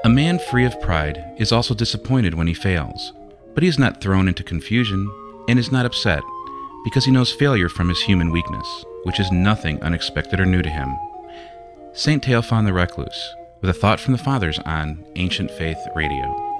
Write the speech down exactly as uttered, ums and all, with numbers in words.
A man free of pride is also disappointed when he fails, but he is not thrown into confusion and is not upset, because he knows failure from his human weakness, which is nothing unexpected or new to him. Saint Theophan the Recluse, with a thought from the Fathers on Ancient Faith Radio.